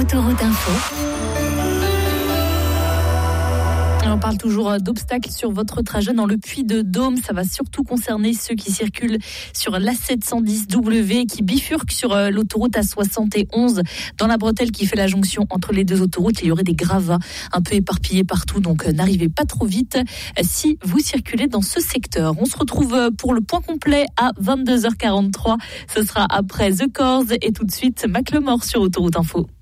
Autoroute Info. On parle toujours d'obstacles sur votre trajet dans le Puy-de-Dôme. Ça va surtout concerner ceux qui circulent sur l'A710W qui bifurquent sur l'autoroute A71 dans la bretelle qui fait la jonction entre les deux autoroutes. Il y aurait des gravats un peu éparpillés partout, donc n'arrivez pas trop vite si vous circulez dans ce secteur. On se retrouve pour le point complet à 22h43. Ce sera après The Corrs et tout de suite Macklemore sur Autoroute Info.